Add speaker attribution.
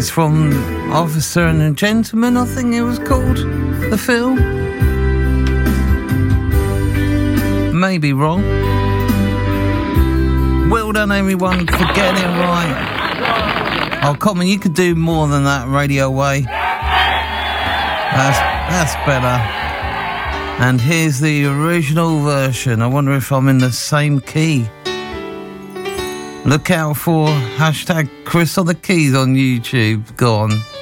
Speaker 1: It's from Officer and a Gentleman, I think it was called, the film. Maybe wrong. Well done, everyone, for getting it right. Oh, Common, you could do more than that, Radio Way. That's better. And here's the original version. I wonder if I'm in the same key. Look out for hashtag Chris on the Keys on YouTube. Go on.